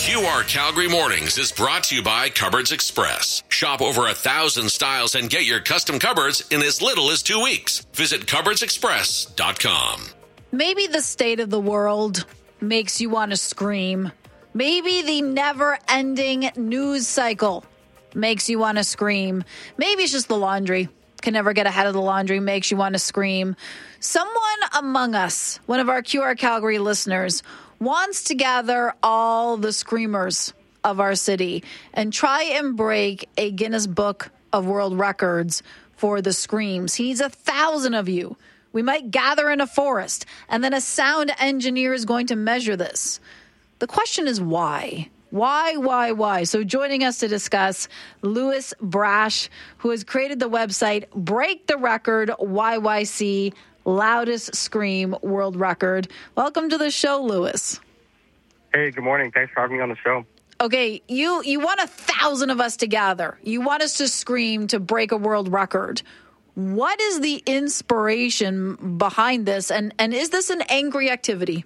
QR Calgary Mornings is brought to you by Cupboards Express. Shop over 1,000 styles and get your custom cupboards in as little as 2 weeks. Visit cupboardsexpress.com. Maybe the state of the world makes you want to scream. Maybe the never-ending news cycle makes you want to scream. Maybe it's just the laundry. Can never get ahead of the laundry, makes you want to scream. Someone among us, one of our QR Calgary listeners, wants to gather all the screamers of our city and try and break a Guinness Book of World Records for the screams. He needs 1,000 of you. We might gather in a forest, and then a sound engineer is going to measure this. The question is why? Why? So joining us to discuss, Louis Brash, who has created the website Break the Record YYC, Loudest Scream World Record. Welcome to the show, Louis. Hey, good morning. Thanks for having me on the show. Okay, you want 1,000 of us to gather. You want us to scream to break a world record. What is the inspiration behind this, and is this an angry activity?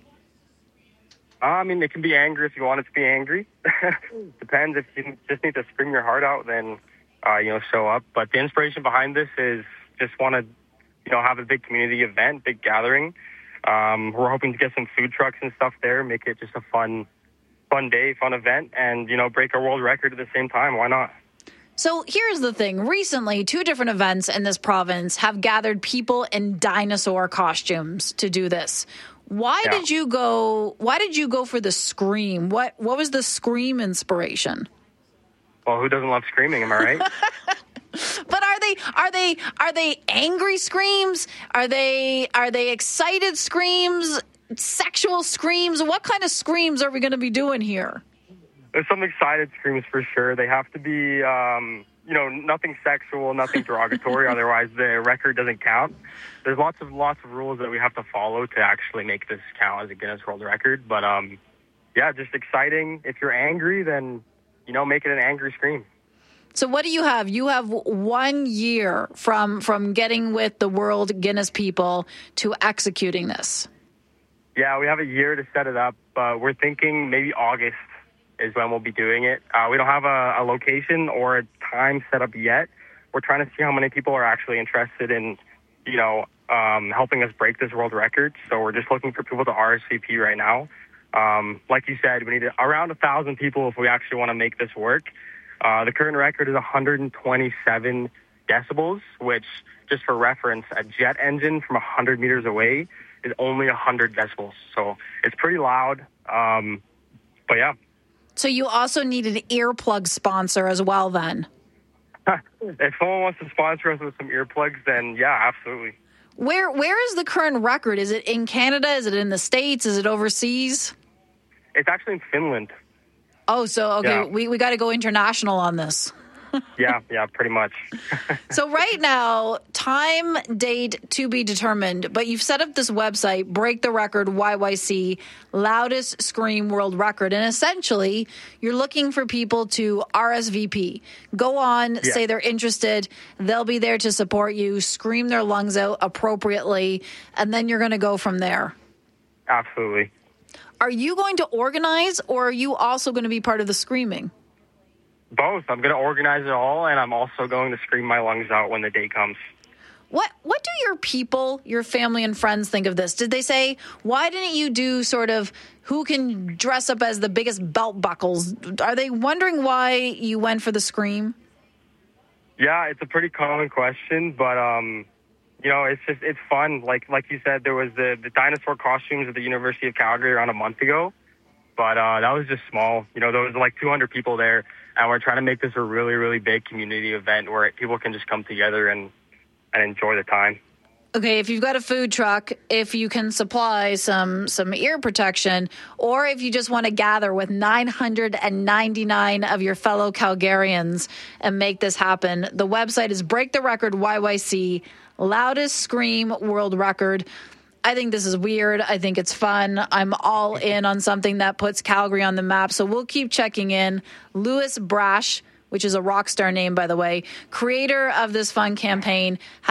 I mean, it can be angry if you want it to be angry. Depends. If you just need to scream your heart out, then, show up. But the inspiration behind this is just want to, have a big community event, big gathering. We're hoping to get some food trucks and stuff there, make it just a fun day, fun event, and, break a world record at the same time. Why not? So here's the thing. Recently, 2 different events in this province have gathered people in dinosaur costumes to do this. Why did you go for the scream? What was the scream inspiration? Well, who doesn't love screaming, am I right? But are they angry screams? Are they excited screams? Sexual screams? What kind of screams are we going to be doing here? There's some excited screams for sure. They have to be, nothing sexual, nothing derogatory. Otherwise, the record doesn't count. There's lots of rules that we have to follow to actually make this count as a Guinness World Record. But, just exciting. If you're angry, then, make it an angry scream. So what do you have? You have 1 year from getting with the World Guinness people to executing this. Yeah, we have a year to set it up. We're thinking maybe August is when we'll be doing it. We don't have a location or a time set up yet. We're trying to see how many people are actually interested in, helping us break this world record. So we're just looking for people to RSVP right now. Like you said, we need around 1,000 people if we actually want to make this work. The current record is 127 decibels, which, just for reference, a jet engine from 100 meters away is only 100 decibels. So it's pretty loud. But yeah. So you also need an earplug sponsor as well then? If someone wants to sponsor us with some earplugs, then yeah, absolutely. Where is the current record? Is it in Canada? Is it in the States? Is it overseas? It's actually in Finland. Oh, so, okay, yeah. we got to go international on this. Yeah, pretty much. So right now, time, date to be determined, but you've set up this website, Break the Record YYC, Loudest Scream World Record, and essentially you're looking for people to RSVP. Go on, say they're interested, they'll be there to support you, scream their lungs out appropriately, and then you're going to go from there. Absolutely. Are you going to organize, or are you also going to be part of the screaming? Both. I'm going to organize it all, and I'm also going to scream my lungs out when the day comes. What do your people, your family and friends think of this? Did they say, why didn't you do sort of who can dress up as the biggest belt buckles? Are they wondering why you went for the scream? Yeah, it's a pretty common question, but, it's fun. Like you said, there was the dinosaur costumes at the University of Calgary around a month ago, but that was just small. There was like 200 people there. And we're trying to make this a really, really big community event where people can just come together and enjoy the time. Okay, if you've got a food truck, if you can supply some ear protection, or if you just want to gather with 999 of your fellow Calgarians and make this happen, the website is Break the Record YYC, Loudest Scream World Record. I think this is weird. I think it's fun. I'm all in on something that puts Calgary on the map. So we'll keep checking in. Louis Brash, which is a rock star name, by the way, creator of this fun campaign,